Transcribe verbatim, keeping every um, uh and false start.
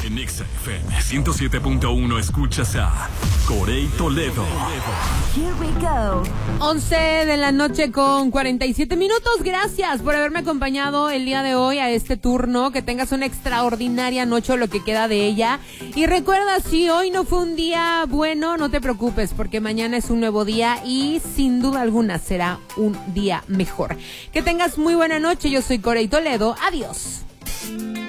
En Exa F M ciento siete punto uno escuchas a Corey Toledo. Here we go. once de la noche con cuarenta y siete minutos. Gracias por haberme acompañado el día de hoy a este turno. Que tengas una extraordinaria noche o lo que queda de ella. Y recuerda, si hoy no fue un día bueno, no te preocupes, porque mañana es un nuevo día y sin duda alguna será un día mejor. Que tengas muy buena noche. Yo soy Corey Toledo. Adiós.